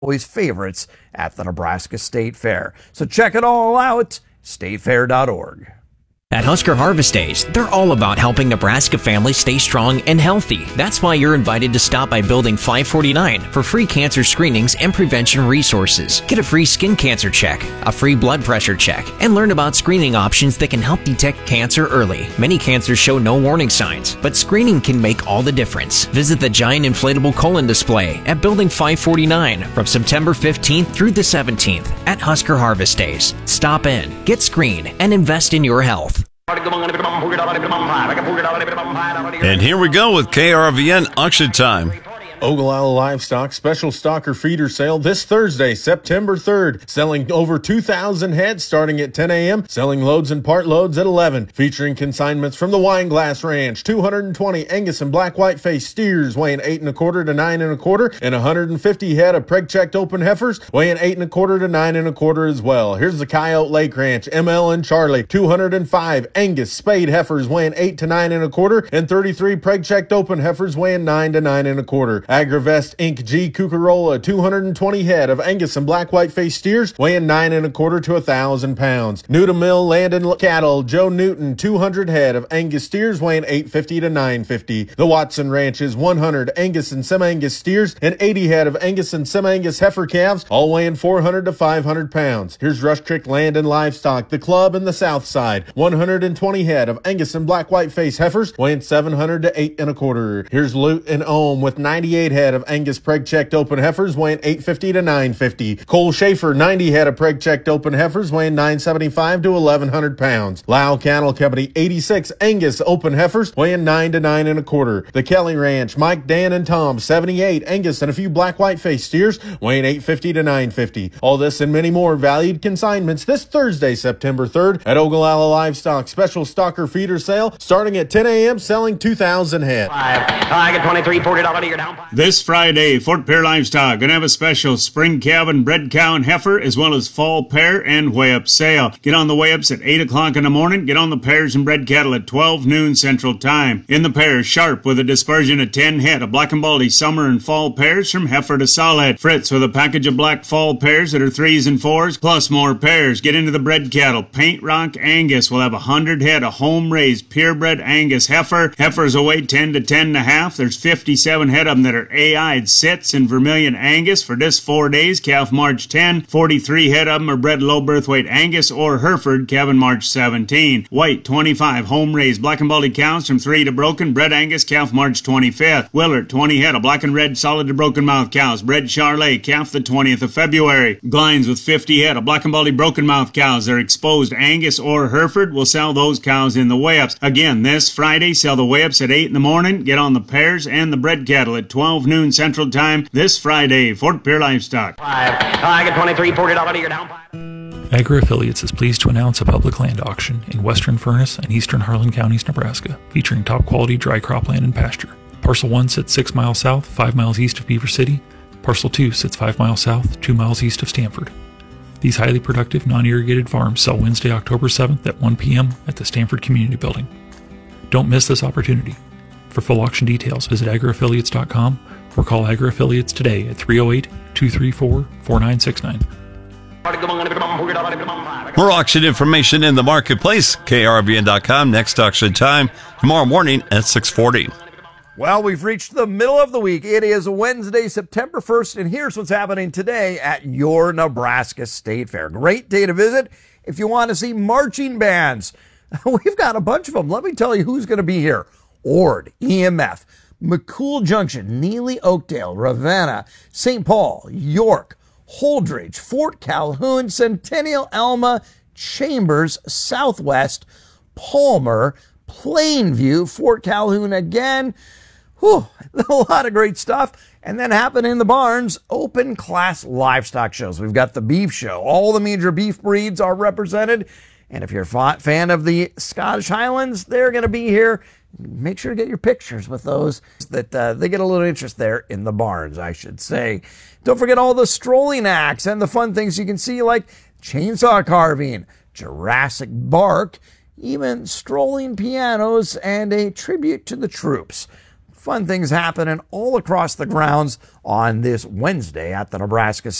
always favorites at the Nebraska State Fair. So check it all out, statefair.org. At Husker Harvest Days, they're all about helping Nebraska families stay strong and healthy. That's why you're invited to stop by Building 549 for free cancer screenings and prevention resources. Get a free skin cancer check, a free blood pressure check, and learn about screening options that can help detect cancer early. Many cancers show no warning signs, but screening can make all the difference. Visit the giant inflatable colon display at Building 549 from September 15th through the 17th at Husker Harvest Days. Stop in, get screened, and invest in your health. And here we go with KRVN Auction Time. Ogallala Livestock Special Stocker Feeder Sale this Thursday, September 3rd. Selling over 2,000 head starting at 10 a.m. Selling loads and part loads at 11. Featuring consignments from the Wineglass Ranch. 220 Angus and black white face steers weighing 8 1/4 to 9 1/4. And 150 head of preg-checked open heifers weighing 8 1/4 to 9 1/4 as well. Here's the Coyote Lake Ranch. ML and Charlie. 205 Angus spayed heifers weighing 8 to 9 1/4. And 33 preg-checked open heifers weighing 9 to 9 1/4. Agravest Inc. G. Cucarola, 220 head of Angus and black white face steers weighing 9 1/4 to 1,000 pounds. Newton Mill Landon Cattle, Joe Newton, 200 head of Angus steers weighing 850 to 950. The Watson Ranch is 100 Angus and Sem-Angus steers and 80 head of Angus and Sem-Angus heifer calves, all weighing 400 to 500 pounds. Here's Rush Creek Land and Livestock, the club in the south side, 120 head of Angus and black white face heifers weighing 700 to 8 1/4. Here's Lute and Ohm with 98 head of Angus preg-checked open heifers weighing 850 to 950. Cole Schaefer, 90 head of preg-checked open heifers weighing 975 to 1,100 pounds. Lau Cattle Company, 86 Angus open heifers weighing 9 to 9 1/4. The Kelly Ranch, Mike, Dan, and Tom, 78 Angus and a few black white face steers weighing 850 to 950. All this and many more valued consignments this Thursday, September 3rd at Ogallala Livestock Special Stocker Feeder Sale starting at 10 a.m. selling 2,000 head. I get 23, $40 to your down. This Friday, Fort Pierre Livestock going to have a special spring calving bred cow and heifer as well as fall pair and weigh-up sale. Get on the weigh-ups at 8 o'clock in the morning. Get on the pairs and bred cattle at 12 noon Central Time. In the pairs, Sharp with a dispersion of 10 head of black and baldy summer and fall pairs from heifer to solid. Fritz with a package of black fall pairs that are 3s and 4s plus more pairs. Get into the bred cattle. Paint Rock Angus will have 100 head of home-raised purebred Angus heifer. Heifers will weigh 10 to 10 and a half. There's 57 head of them that are AI-ed sits in Vermilion Angus for this 4 days, calf March 10. 43 head of them are bred low birth weight Angus or Hereford, calving March 17. White, 25 home-raised black and baldy cows from 3 to broken, bred Angus, calf March 25th. Willard, 20 head of black and red solid to broken mouth cows, bred Charlet, calf the 20th of February. Glines with 50 head of black and baldy broken mouth cows that are exposed Angus or Hereford will sell those cows in the weigh-ups. Again, this Friday, sell the weigh-ups at 8 in the morning. Get on the pairs and the bred cattle at 12 noon Central Time this Friday. Fort Pierre Livestock. I get 23, $40 to your down. Agri Affiliates is pleased to announce a public land auction in western Furnace and eastern Harlan counties, Nebraska, featuring top quality dry cropland and pasture. Parcel 1 sits 6 miles south, 5 miles east of Beaver City. Parcel 2 sits 5 miles south, 2 miles east of Stanford. These highly productive, non-irrigated farms sell Wednesday, October 7th at 1 p.m. at the Stanford Community Building. Don't miss this opportunity. For full auction details, visit agriaffiliates.com or call Agri Affiliates today at 308-234-4969. More auction information in the marketplace, krvn.com. Next auction time tomorrow morning at 6:40. Well, we've reached the middle of the week. It is Wednesday, September 1st, and here's what's happening today at your Nebraska State Fair. Great day to visit if you want to see marching bands. We've got a bunch of them. Let me tell you who's going to be here. Ord, EMF, McCool Junction, Neely Oakdale, Ravenna, St. Paul, York, Holdridge, Fort Calhoun, Centennial, Alma, Chambers, Southwest, Palmer, Plainview, Fort Calhoun again. Whew, a lot of great stuff. And then happen in the barns, open class livestock shows. We've got the beef show. All the major beef breeds are represented. And if you're a fan of the Scottish Highlands, they're going to be here. Make sure to get your pictures with those, that they get a little interest there in the barns, I should say. Don't forget all the strolling acts and the fun things you can see like chainsaw carving, Jurassic Bark, even strolling pianos, and a tribute to the troops. fun things happening all across the grounds on this Wednesday at the Nebraska